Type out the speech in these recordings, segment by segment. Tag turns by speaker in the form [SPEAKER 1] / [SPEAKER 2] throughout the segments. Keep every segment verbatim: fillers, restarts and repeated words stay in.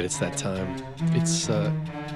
[SPEAKER 1] right, it's that time. It's uh,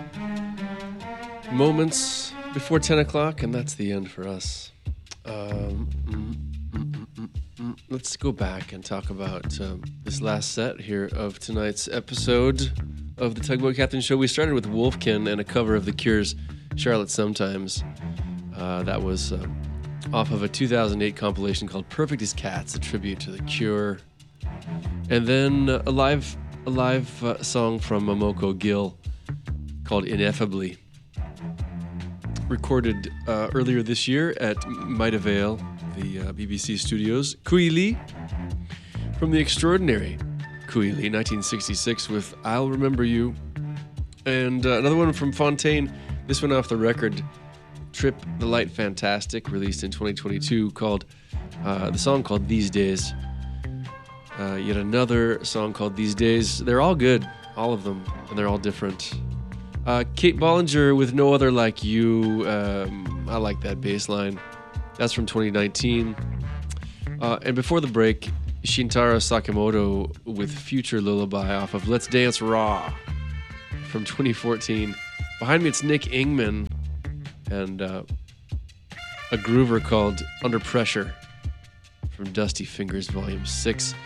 [SPEAKER 1] moments before ten o'clock, and that's the end for us. Um, mm, mm, mm, mm. Let's go back and talk about um, this last set here of tonight's episode of the Tugboat Captain Show. We started with Wolfkin and a cover of The Cure's Charlotte Sometimes. Uh, that was uh, off of a two thousand eight compilation called Perfect as Cats, a tribute to The Cure. And then uh, a live, a live uh, song from Momoko Gill called Ineffably, recorded uh, earlier this year at Maida Vale, the uh, B B C studios. Kui Lee from the extraordinary Kui Lee, nineteen sixty-six, with I'll Remember You. And uh, another one from Fontaine, this one off the record, Trip the Light Fantastic, released in twenty twenty-two, called uh, the song called These Days. Uh, yet another song called These Days. They're all good, all of them, and they're all different. Uh, Kate Bollinger with No Other Like You. Um, I like that bass line. That's from twenty nineteen. Uh, and before the break, Shintaro Sakamoto with Future Lullaby off of Let's Dance Raw from twenty fourteen. Behind me, it's Nick Ingman and uh, a groover called Under Pressure from Dusty Fingers Volume six.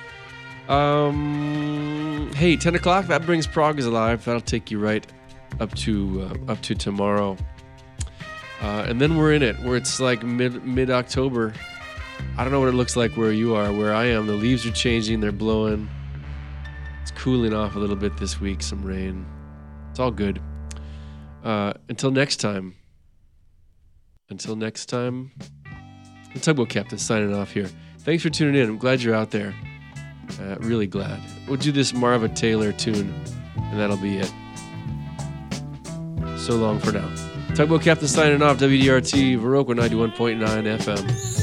[SPEAKER 1] Um, hey, ten o'clock, that brings Prague is Alive. That'll take you right up to uh, up to tomorrow. Uh, and then we're in it, where it's like mid, mid-October. I don't know what it looks like where you are. Where I am, the leaves are changing, they're blowing. It's cooling off a little bit this week, some rain. It's all good. Uh, until next time. Until next time, the Tugboat Captain signing off here. Thanks for tuning in. I'm glad you're out there. Uh, really glad. We'll do this Marva Taylor tune, and that'll be it. So long for now. Tugboat Captain signing off. W D R T, Viroqua ninety-one point nine F M.